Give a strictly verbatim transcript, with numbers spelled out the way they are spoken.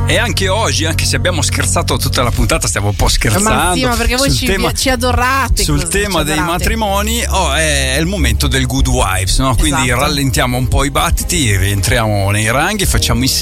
E anche oggi, anche se abbiamo scherzato tutta la puntata, stiamo un po' scherzando. Ma sì, ma perché voi ci, tema, ci adorate. Sul così, tema ci dei adorate. matrimoni, oh, è, è il momento del good wives, no? Quindi Esatto. rallentiamo un po' i battiti, rientriamo nei ranghi, facciamo i